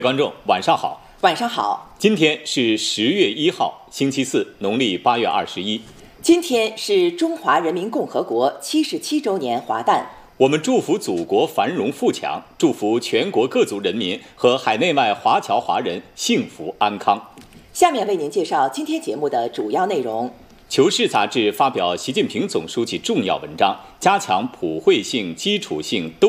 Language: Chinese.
观众晚上好， 晚上好。 今天是10月1号，星期四，农历8月21。 今天是中华人民共和国77周年华诞。 我们祝福祖国繁荣富强，祝福全国各族人民和海内外华侨华人幸福安康。 下面为您介绍今天节目的主要内容。 求是杂志发表习近平总书记重要文章，加强普惠性、基础性